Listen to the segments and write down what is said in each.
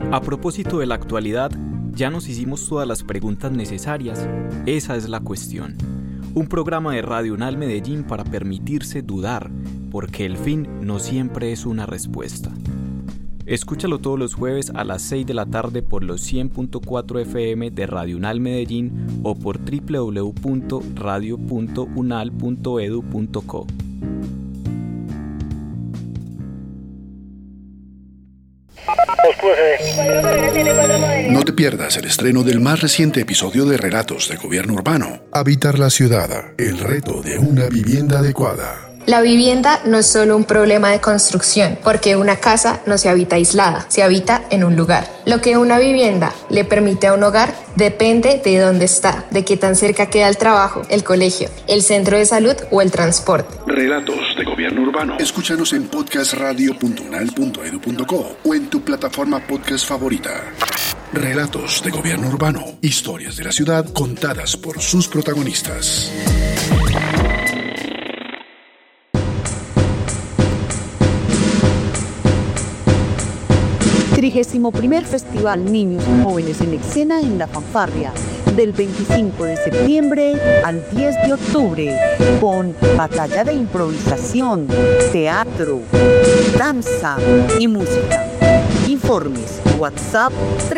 A propósito de la actualidad, ¿ya nos hicimos todas las preguntas necesarias? Esa es la cuestión. Un programa de Radio UNAL Medellín para permitirse dudar, porque el fin no siempre es una respuesta. Escúchalo todos los jueves a las 6 de la tarde por los 100.4 FM de Radio UNAL Medellín o por www.radio.unal.edu.co. No te pierdas el estreno del más reciente episodio de Relatos de Gobierno Urbano. Habitar la ciudad, el reto de una vivienda adecuada. La vivienda no es solo un problema de construcción, porque una casa no se habita aislada, se habita en un lugar. Lo que una vivienda le permite a un hogar depende de dónde está, de qué tan cerca queda el trabajo, el colegio, el centro de salud o el transporte. Relatos de Gobierno Urbano. Escúchanos en podcastradio.unal.edu.co o en tu plataforma podcast favorita. Relatos de Gobierno Urbano. Historias de la ciudad contadas por sus protagonistas. Primer Festival Niños y Jóvenes en Escena en La Fanfarria, del 25 de septiembre al 10 de octubre, con batalla de improvisación, teatro, danza y música. Informes, WhatsApp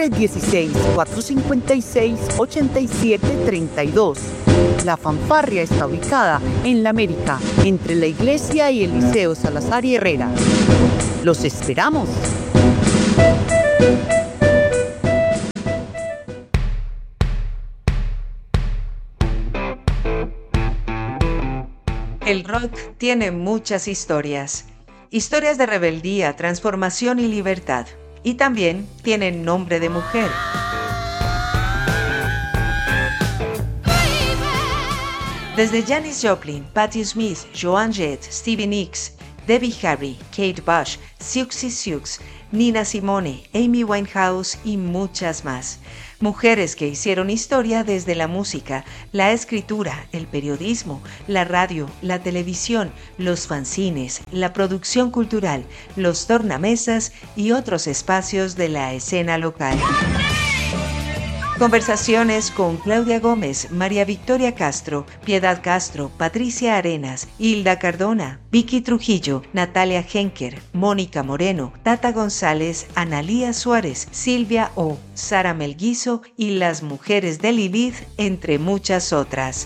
316-456-8732. La Fanfarria está ubicada en La América, entre la iglesia y el Liceo Salazar y Herrera. ¡Los esperamos! El rock tiene muchas historias. Historias de rebeldía, transformación y libertad. Y también tienen nombre de mujer. Desde Janis Joplin, Patti Smith, Joan Jett, Stevie Nicks, Debbie Harry, Kate Bush, Siouxsie Sioux, Nina Simone, Amy Winehouse y muchas más. Mujeres que hicieron historia desde la música, la escritura, el periodismo, la radio, la televisión, los fanzines, la producción cultural, los tornamesas y otros espacios de la escena local. Conversaciones con Claudia Gómez, María Victoria Castro, Piedad Castro, Patricia Arenas, Hilda Cardona, Vicky Trujillo, Natalia Henker, Mónica Moreno, Tata González, Analía Suárez, Silvia O, Sara Melguizo y las mujeres de Lilith, entre muchas otras.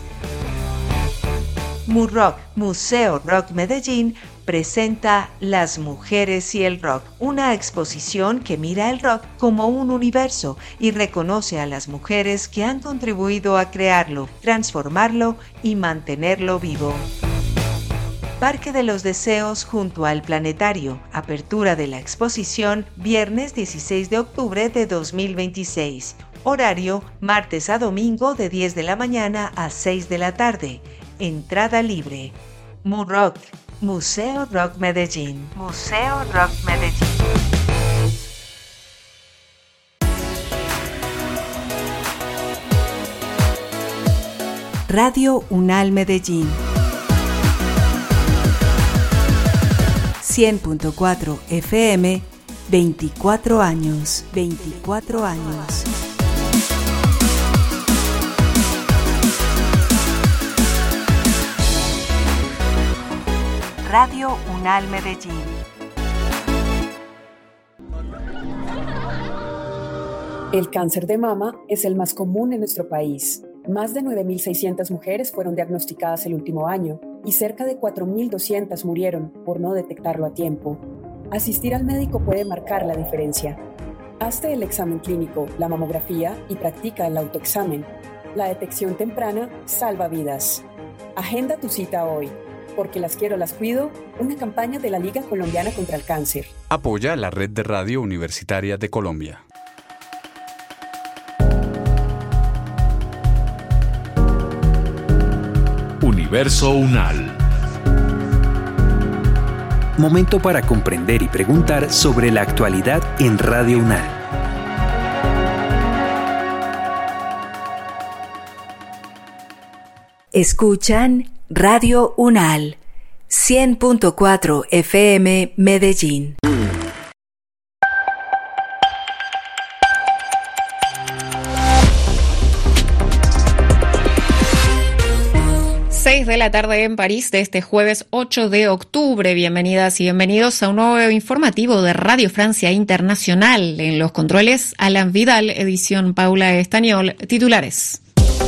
MUROC, Museo Rock Medellín, presenta Las Mujeres y el Rock, una exposición que mira el rock como un universo y reconoce a las mujeres que han contribuido a crearlo, transformarlo y mantenerlo vivo. Parque de los Deseos junto al Planetario, apertura de la exposición viernes 16 de octubre de 2026, horario martes a domingo de 10 de la mañana a 6 de la tarde, entrada libre. MUROC, Museo Rock Medellín. Museo Rock Medellín. Radio UNAL Medellín. 100.4 FM, 24 años. 24 años. Radio UNAL Medellín. El cáncer de mama es el más común en nuestro país. Más de 9.600 mujeres fueron diagnosticadas el último año y cerca de 4.200 murieron por no detectarlo a tiempo. Asistir al médico puede marcar la diferencia. Hazte el examen clínico, la mamografía y practica el autoexamen. La detección temprana salva vidas. Agenda tu cita hoy. Porque las quiero, las cuido, una campaña de la Liga Colombiana contra el Cáncer. Apoya la Red de Radio Universitaria de Colombia. Universo UNAL. Momento para comprender y preguntar sobre la actualidad en Radio UNAL. Escuchan Radio UNAL, 100.4 FM Medellín. de la tarde en París de este jueves 8 de octubre. Bienvenidas y bienvenidos a un nuevo informativo de Radio Francia Internacional. En los controles, Alan Vidal, edición Paula Estañol, titulares.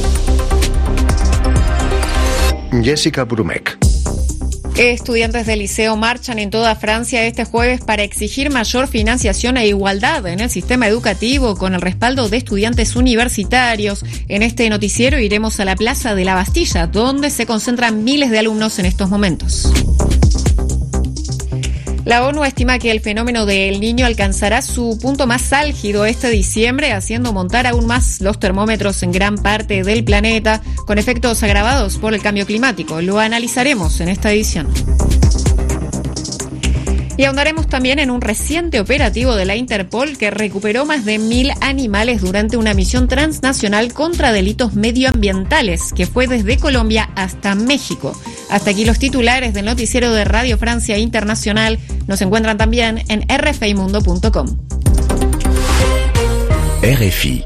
Jessica Brumec. Estudiantes del liceo marchan en toda Francia este jueves para exigir mayor financiación e igualdad en el sistema educativo con el respaldo de estudiantes universitarios. En este noticiero iremos a la Plaza de la Bastilla, donde se concentran miles de alumnos en estos momentos. La ONU estima que el fenómeno del Niño alcanzará su punto más álgido este diciembre, haciendo montar aún más los termómetros en gran parte del planeta, con efectos agravados por el cambio climático. Lo analizaremos en esta edición. Y ahondaremos también en un reciente operativo de la Interpol que recuperó más de 1.000 animales durante una misión transnacional contra delitos medioambientales que fue desde Colombia hasta México. Hasta aquí los titulares del noticiero de Radio Francia Internacional. Nos encuentran también en rfimundo.com. RFI.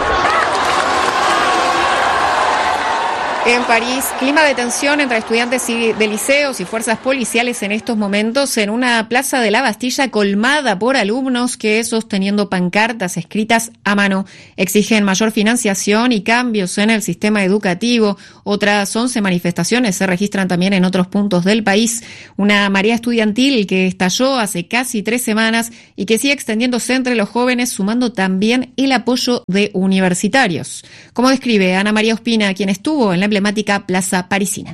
En París, clima de tensión entre estudiantes de liceos y fuerzas policiales en estos momentos en una plaza de la Bastilla colmada por alumnos que, sosteniendo pancartas escritas a mano, exigen mayor financiación y cambios en el sistema educativo. Otras 11 manifestaciones se registran también en otros puntos del país. Una marea estudiantil que estalló hace casi 3 semanas y que sigue extendiéndose entre los jóvenes, sumando también el apoyo de universitarios. Como describe Ana María Ospina, quien estuvo en la emblemática plaza parisina.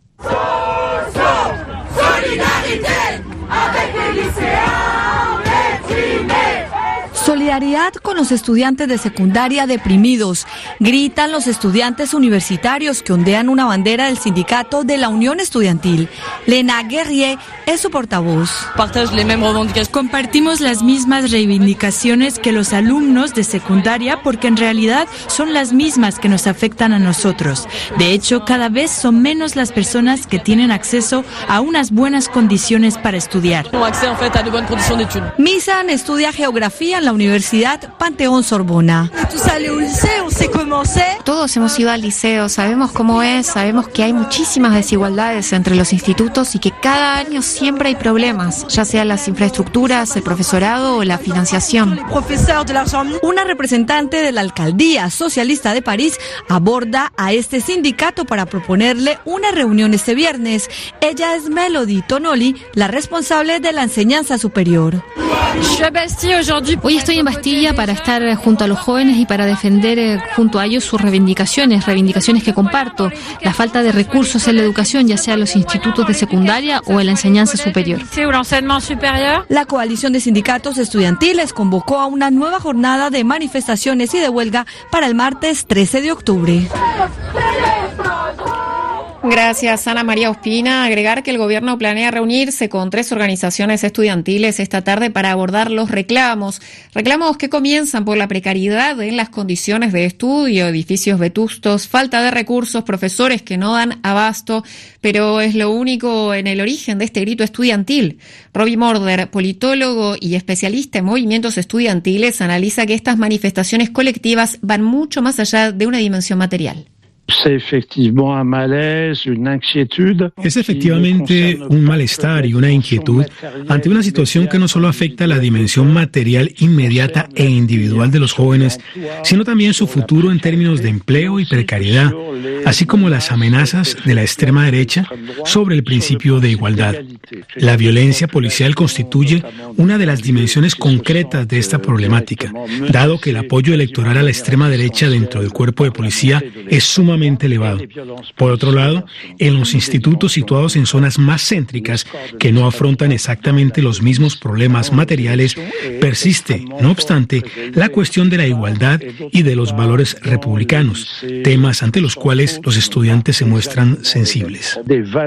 Solidaridad con los estudiantes de secundaria deprimidos, gritan los estudiantes universitarios que ondean una bandera del sindicato de la Unión Estudiantil. Lena Guerrier es su portavoz. Compartimos las mismas reivindicaciones que los alumnos de secundaria porque en realidad son las mismas que nos afectan a nosotros. De hecho, cada vez son menos las personas que tienen acceso a unas buenas condiciones para estudiar. Misan estudia geografía en la Universidad Panteón Sorbona. Todos hemos ido al liceo, sabemos cómo es, sabemos que hay muchísimas desigualdades entre los institutos y que cada año siempre hay problemas, ya sean las infraestructuras, el profesorado o la financiación. Una representante de la Alcaldía Socialista de París aborda a este sindicato para proponerle una reunión este viernes. Ella es Melody Tonoli, la responsable de la enseñanza superior. Hoy estoy en Bastilla para estar junto a los jóvenes y para defender junto a ellos sus reivindicaciones que comparto, la falta de recursos en la educación, ya sea en los institutos de secundaria o en la enseñanza superior. La coalición de sindicatos estudiantiles convocó a una nueva jornada de manifestaciones y de huelga para el martes 13 de octubre. Gracias, Ana María Ospina. Agregar que el gobierno planea reunirse con 3 organizaciones estudiantiles esta tarde para abordar los reclamos que comienzan por la precariedad en las condiciones de estudio, edificios vetustos, falta de recursos, profesores que no dan abasto, pero es lo único en el origen de este grito estudiantil. Robbie Morder, politólogo y especialista en movimientos estudiantiles, analiza que estas manifestaciones colectivas van mucho más allá de una dimensión material. Es efectivamente un malestar y una inquietud ante una situación que no solo afecta la dimensión material inmediata e individual de los jóvenes, sino también su futuro en términos de empleo y precariedad, así como las amenazas de la extrema derecha sobre el principio de igualdad. La violencia policial constituye una de las dimensiones concretas de esta problemática, dado que el apoyo electoral a la extrema derecha dentro del cuerpo de policía es sumamente elevado. Por otro lado, en los institutos situados en zonas más céntricas que no afrontan exactamente los mismos problemas materiales, persiste, no obstante, la cuestión de la igualdad y de los valores republicanos, temas ante los cuales los estudiantes se muestran sensibles.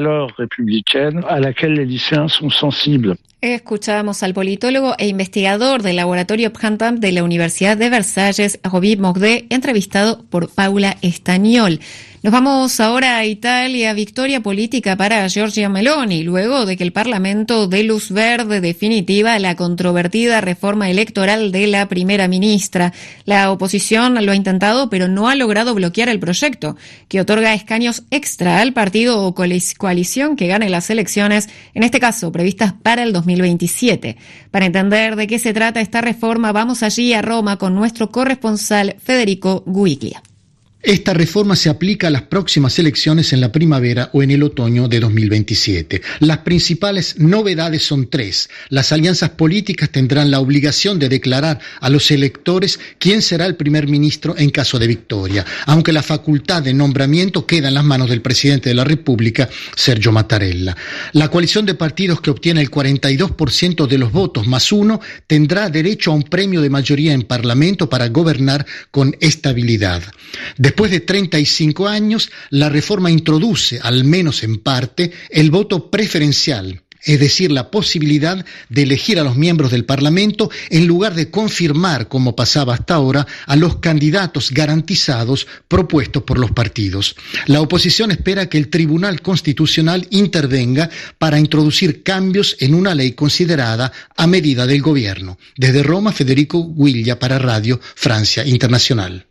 Escuchábamos al politólogo e investigador del laboratorio Printemps de la Universidad de Versalles, Robbie Morder, entrevistado por Paula Estañol. Nos vamos ahora a Italia. Victoria política para Giorgia Meloni, luego de que el Parlamento dé luz verde definitiva a la controvertida reforma electoral de la primera ministra. La oposición lo ha intentado, pero no ha logrado bloquear el proyecto, que otorga escaños extra al partido o coalición que gane las elecciones, en este caso previstas para el 2027. Para entender de qué se trata esta reforma, vamos allí a Roma con nuestro corresponsal Federico Guiglia. Esta reforma se aplica a las próximas elecciones en la primavera o en el otoño de 2027. Las principales novedades son tres. Las alianzas políticas tendrán la obligación de declarar a los electores quién será el primer ministro en caso de victoria, aunque la facultad de nombramiento queda en las manos del presidente de la República, Sergio Mattarella. La coalición de partidos que obtiene el 42% de los votos más uno tendrá derecho a un premio de mayoría en Parlamento para gobernar con estabilidad. Después de 35 años, la reforma introduce, al menos en parte, el voto preferencial, es decir, la posibilidad de elegir a los miembros del Parlamento en lugar de confirmar, como pasaba hasta ahora, a los candidatos garantizados propuestos por los partidos. La oposición espera que el Tribunal Constitucional intervenga para introducir cambios en una ley considerada a medida del gobierno. Desde Roma, Federico Guiglia para Radio Francia Internacional.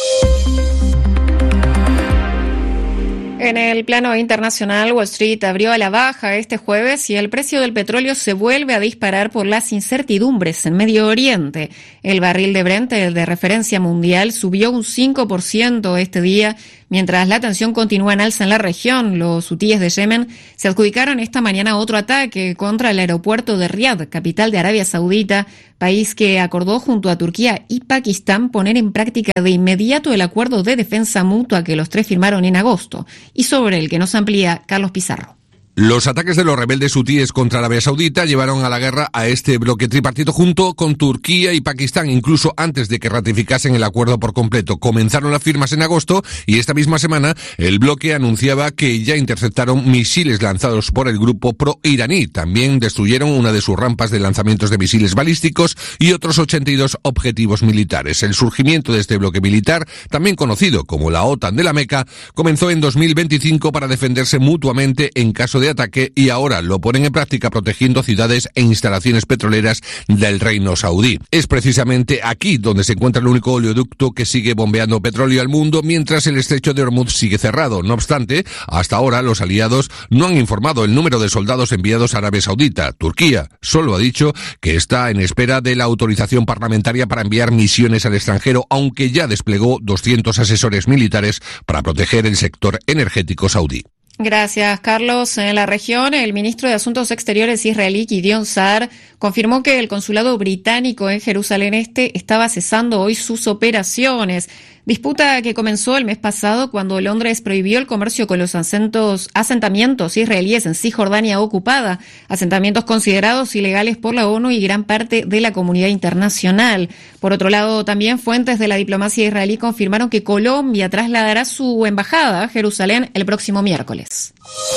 En el plano internacional, Wall Street abrió a la baja este jueves y el precio del petróleo se vuelve a disparar por las incertidumbres en Medio Oriente. El barril de Brent, el de referencia mundial, subió un 5% este día, mientras la tensión continúa en alza en la región. Los hutíes de Yemen se adjudicaron esta mañana otro ataque contra el aeropuerto de Riad, capital de Arabia Saudita, país que acordó junto a Turquía y Pakistán poner en práctica de inmediato el acuerdo de defensa mutua que los tres firmaron en agosto, y sobre el que nos amplía Carlos Pizarro. Los ataques de los rebeldes hutíes contra Arabia Saudita llevaron a la guerra a este bloque tripartito junto con Turquía y Pakistán, incluso antes de que ratificasen el acuerdo por completo. Comenzaron las firmas en agosto y esta misma semana el bloque anunciaba que ya interceptaron misiles lanzados por el grupo pro-iraní. También destruyeron una de sus rampas de lanzamientos de misiles balísticos y otros 82 objetivos militares. El surgimiento de este bloque militar, también conocido como la OTAN de la Meca, comenzó en 2025 para defenderse mutuamente en caso de ataque y ahora lo ponen en práctica protegiendo ciudades e instalaciones petroleras del reino saudí. Es precisamente aquí donde se encuentra el único oleoducto que sigue bombeando petróleo al mundo, mientras el estrecho de Hormuz sigue cerrado. No obstante, hasta ahora los aliados no han informado el número de soldados enviados a Arabia Saudita. Turquía solo ha dicho que está en espera de la autorización parlamentaria para enviar misiones al extranjero, aunque ya desplegó 200 asesores militares para proteger el sector energético saudí. Gracias, Carlos. En la región, el ministro de Asuntos Exteriores israelí Gideon Saar confirmó que el consulado británico en Jerusalén Este estaba cesando hoy sus operaciones. Disputa que comenzó el mes pasado cuando Londres prohibió el comercio con los asentamientos israelíes en Cisjordania ocupada, asentamientos considerados ilegales por la ONU y gran parte de la comunidad internacional. Por otro lado, también fuentes de la diplomacia israelí confirmaron que Colombia trasladará su embajada a Jerusalén el próximo miércoles.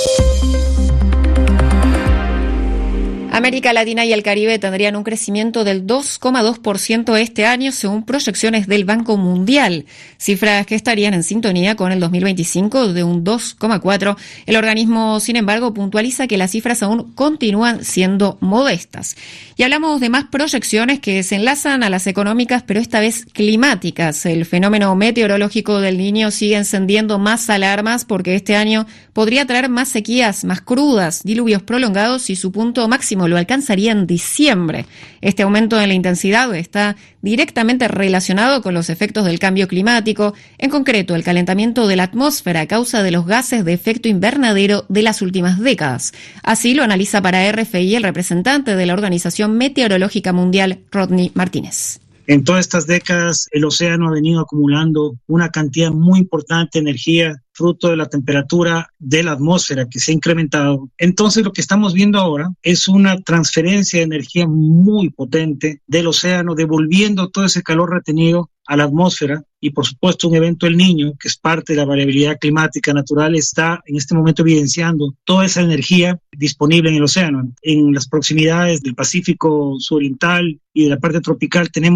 América Latina y el Caribe tendrían un crecimiento del 2,2% este año, según proyecciones del Banco Mundial, cifras que estarían en sintonía con el 2025 de un 2,4%. El organismo, sin embargo, puntualiza que las cifras aún continúan siendo modestas. Y hablamos de más proyecciones que se enlazan a las económicas, pero esta vez climáticas. El fenómeno meteorológico del Niño sigue encendiendo más alarmas porque este año podría traer más sequías, más crudas, diluvios prolongados y su punto máximo lo alcanzaría en diciembre. Este aumento en la intensidad está directamente relacionado con los efectos del cambio climático, en concreto el calentamiento de la atmósfera a causa de los gases de efecto invernadero de las últimas décadas. Así lo analiza para RFI el representante de la Organización Meteorológica Mundial, Rodney Martínez. En todas estas décadas, el océano ha venido acumulando una cantidad muy importante de energía fruto de la temperatura de la atmósfera que se ha incrementado. Entonces, lo que estamos viendo ahora es una transferencia de energía muy potente del océano, devolviendo todo ese calor retenido a la atmósfera y, por supuesto, un evento El Niño, que es parte de la variabilidad climática natural, está en este momento evidenciando toda esa energía disponible en el océano. En las proximidades del Pacífico Suroriental y de la parte tropical tenemos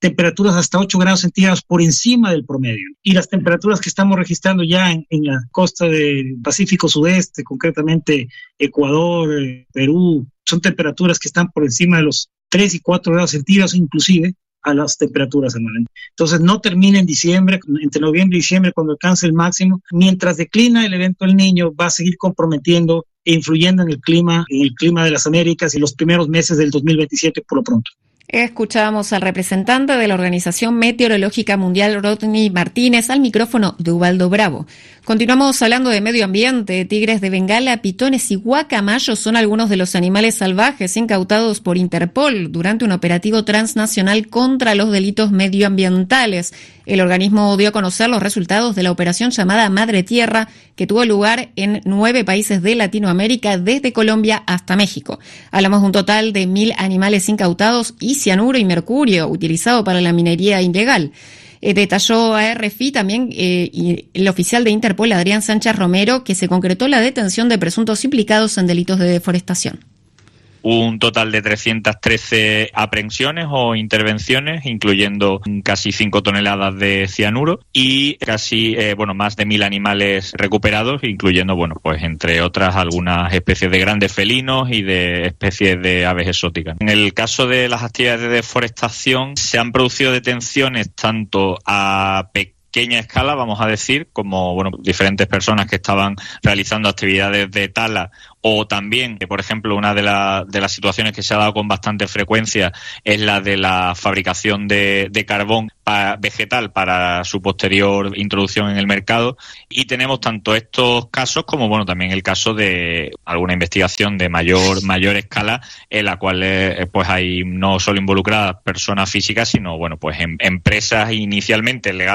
temperaturas hasta 8 grados centígrados por encima del promedio. Y las temperaturas que estamos registrando ya en la costa del Pacífico Sudeste, concretamente Ecuador, Perú, son temperaturas que están por encima de los 3 y 4 grados centígrados, inclusive a las temperaturas anuales. Entonces no termina en diciembre, entre noviembre y diciembre, cuando alcance el máximo. Mientras declina el evento El Niño, va a seguir comprometiendo e influyendo en el clima de las Américas y los primeros meses del 2027 por lo pronto. Escuchábamos al representante de la Organización Meteorológica Mundial, Rodney Martínez, al micrófono de Ubaldo Bravo. Continuamos hablando de medio ambiente. Tigres de Bengala, pitones y guacamayos son algunos de los animales salvajes incautados por Interpol durante un operativo transnacional contra los delitos medioambientales. El organismo dio a conocer los resultados de la operación llamada Madre Tierra, que tuvo lugar en 9 países de Latinoamérica, desde Colombia hasta México. Hablamos de un total de 1.000 animales incautados y cianuro y mercurio utilizado para la minería ilegal. Detalló a RFI también el oficial de Interpol, Adrián Sánchez Romero, que se concretó la detención de presuntos implicados en delitos de deforestación. Un total de 313 aprehensiones o intervenciones, incluyendo casi 5 toneladas de cianuro y casi, más de 1.000 animales recuperados, incluyendo, pues entre otras, algunas especies de grandes felinos y de especies de aves exóticas. En el caso de las actividades de deforestación, se han producido detenciones tanto a pequeña escala, vamos a decir, como diferentes personas que estaban realizando actividades de tala, o también, por ejemplo, una de las situaciones que se ha dado con bastante frecuencia es la de la fabricación de carbón vegetal para su posterior introducción en el mercado. Y tenemos tanto estos casos como también el caso de alguna investigación de mayor escala, en la cual hay no solo involucradas personas físicas, sino empresas inicialmente legales